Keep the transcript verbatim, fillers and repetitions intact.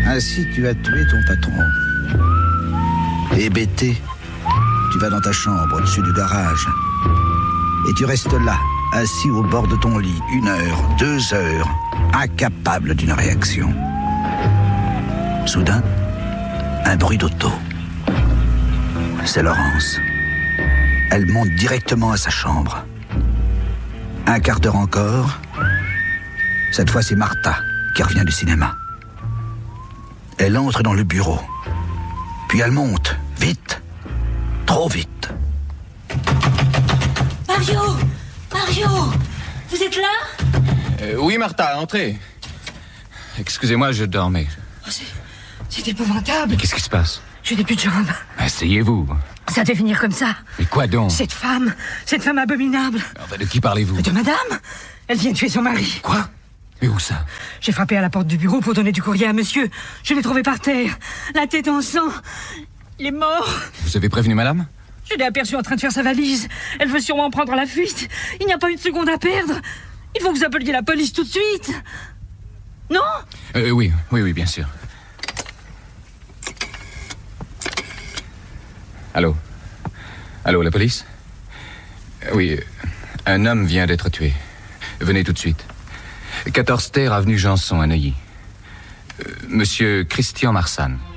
Ainsi, tu as tué ton patron. Hébété, tu vas dans ta chambre au-dessus du garage. Et tu restes là, assis au bord de ton lit, une heure, deux heures, incapable d'une réaction. Soudain, un bruit d'auto. C'est Laurence. Elle monte directement à sa chambre. Un quart d'heure encore. Cette fois, c'est Martha qui revient du cinéma. Elle entre dans le bureau. Puis elle monte, vite. Trop vite. Mario! Mario! Vous êtes là? euh, Oui, Martha, entrez. Excusez-moi, je dormais. Oh, c'est... c'est épouvantable. Qu'est-ce qui se passe? Je n'ai plus de jambes. Asseyez-vous. Ça devait finir comme ça. Mais quoi donc? Cette femme, cette femme abominable. Enfin, de qui parlez-vous? De madame. Elle vient de tuer son mari. Quoi? Mais où ça? J'ai frappé à la porte du bureau pour donner du courrier à monsieur. Je l'ai trouvé par terre, la tête en sang. Il est mort. Vous avez prévenu madame? Je l'ai aperçue en train de faire sa valise. Elle veut sûrement prendre la fuite. Il n'y a pas une seconde à perdre. Il faut que vous appeliez la police tout de suite. Non? euh, Oui, oui, oui, bien sûr. Allô? Allô, la police? Oui, un homme vient d'être tué. Venez tout de suite. quatorze terre, avenue Janson, à Neuilly. Euh, Monsieur Christian Marsanne.